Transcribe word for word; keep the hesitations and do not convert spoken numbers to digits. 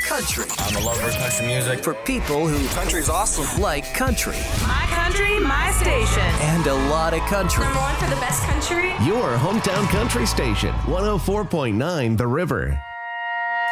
Country. I'm a lover of country music. For people who Country's awesome. like country. My country, my station. And a lot of country. Number one for the best country. Your hometown country station, one oh four point nine The River.